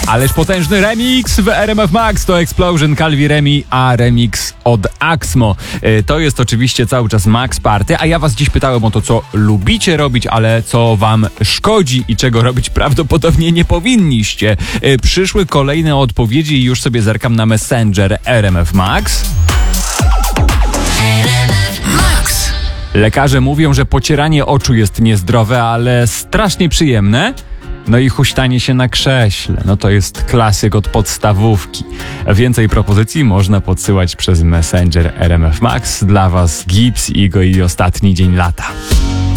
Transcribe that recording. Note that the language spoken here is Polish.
Ależ potężny remix w RMF Max. To Explosion, Calvi Remi, a remix od Axmo. To jest oczywiście cały czas Max Party, a ja was dziś pytałem o to, co lubicie robić, ale co wam szkodzi i czego robić prawdopodobnie nie powinniście. Przyszły kolejne odpowiedzi i już sobie zerkam na Messenger RMF Max. Lekarze mówią, że pocieranie oczu jest niezdrowe, ale strasznie przyjemne. No i huśtanie się na krześle. No to jest klasyk od podstawówki. Więcej propozycji można podsyłać przez Messenger RMF Max. Dla was Gibbs, Igo i ostatni dzień lata.